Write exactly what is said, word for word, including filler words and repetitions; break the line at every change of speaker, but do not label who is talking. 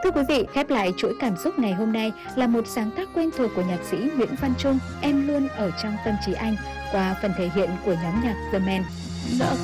Thưa quý vị, khép lại chuỗi cảm xúc ngày hôm nay là một sáng tác quen thuộc của nhạc sĩ Nguyễn Văn Trung, Em luôn ở trong tâm trí anh, qua phần thể hiện của nhóm nhạc The Men.
Đã